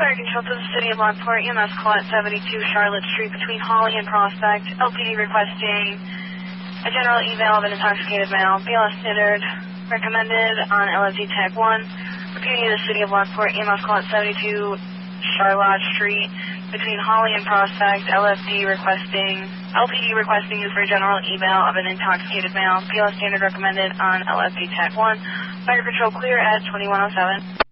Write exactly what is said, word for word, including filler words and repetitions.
Fire control to the city of Lockport, E M S call at seventy-two Charlotte Street between Holly and Prospect. L P D requesting a general eval of an intoxicated male. B L S standard recommended on L F D tag one. Repeating the city of Lockport, E M S call at seventy-two Charlotte Street between Holly and Prospect. L F D requesting, L P D requesting is for a general eval of an intoxicated male. B L S standard recommended on L F D tag one. Fire control clear at twenty-one oh seven.